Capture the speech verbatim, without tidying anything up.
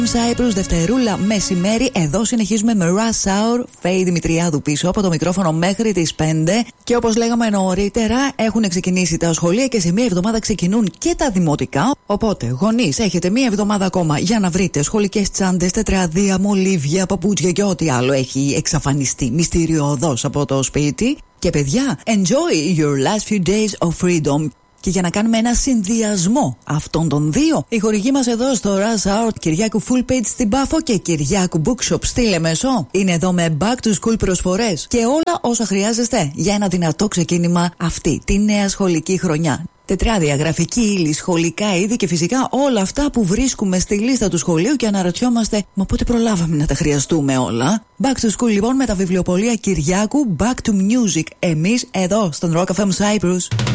Cyprus, Δευτερούλα μεσημέρι. Εδώ συνεχίζουμε με Rush Hour. Φέη Δημητριάδου πίσω από το μικρόφωνο μέχρι τις πέντε. Και όπως λέγαμε νωρίτερα, έχουν ξεκινήσει τα σχολεία και σε μία εβδομάδα ξεκινούν και τα δημοτικά. Οπότε, γονείς, έχετε μία εβδομάδα ακόμα για να βρείτε σχολικές τσάντες, τετραδία, μολύβια, παπούτσια και ό,τι άλλο έχει εξαφανιστεί μυστηριωδώς από το σπίτι. Και παιδιά, enjoy your last few days of freedom. Και για να κάνουμε ένα συνδυασμό αυτών των δύο, οι χορηγοί μας εδώ στο Rush Hour, Κυριάκου Full Page στην Πάφο και Κυριάκου Bookshop στη Λεμεσό, είναι εδώ με Back to School προσφορές και όλα όσα χρειάζεστε για ένα δυνατό ξεκίνημα αυτή τη νέα σχολική χρονιά. Τετράδια, γραφική ύλη, σχολικά είδη και φυσικά όλα αυτά που βρίσκουμε στη λίστα του σχολείου και αναρωτιόμαστε, μα πότε προλάβαμε να τα χρειαστούμε όλα. Back to School λοιπόν με τα βιβλιοπωλεία Κυριάκου, Back to Music, εμείς εδώ στον Rock εφ εμ Cyprus.